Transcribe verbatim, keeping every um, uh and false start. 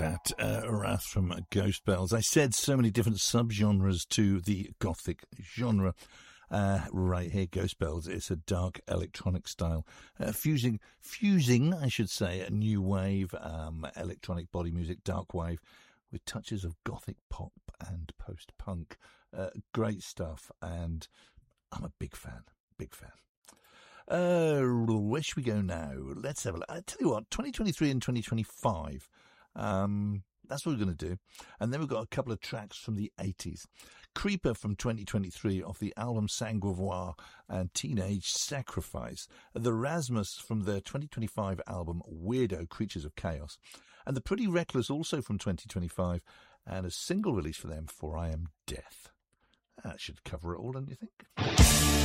that, uh, Wrath from Ghost Bells. I said so many different subgenres to the gothic genre. Uh, right here, Ghost Bells, it's a dark electronic style, uh, fusing, fusing, I should say, a new wave, um, electronic body music, dark wave, with touches of gothic pop and post-punk. Uh, great stuff, and I'm a big fan, big fan. Uh, where should we go now? Let's have a look. I tell you what, twenty twenty-three and twenty twenty-five, um, that's what we're going to do. And then we've got a couple of tracks from the eighties. Creeper from twenty twenty-three off the album Sanguivoir and Teenage Sacrifice. The Rasmus from their twenty twenty-five album Weirdo Creatures of Chaos. And the Pretty Reckless also from twenty twenty-five, and a single release for them, For I Am Death. That should cover it all, don't you think?